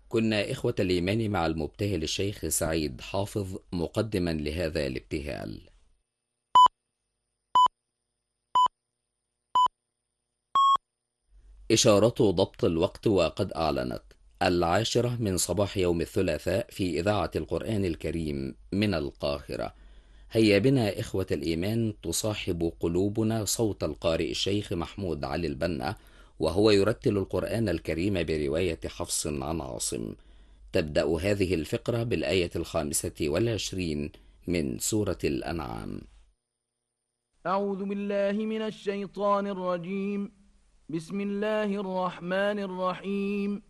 كنا إخوة الإيمان مع المبتهل الشيخ سعيد حافظ مقدما لهذا الابتهال. إشارة ضبط الوقت وقد أعلنت 10 من صباح يوم الثلاثاء في إذاعة القرآن الكريم من القاهرة. هيا بنا إخوة الإيمان تصاحب قلوبنا صوت القارئ الشيخ محمود علي البنا وهو يرتل القرآن الكريم برواية حفص عن عاصم. تبدأ هذه الفقرة بالآية 25 من سورة الأنعام. أعوذ بالله من الشيطان الرجيم. بسم الله الرحمن الرحيم.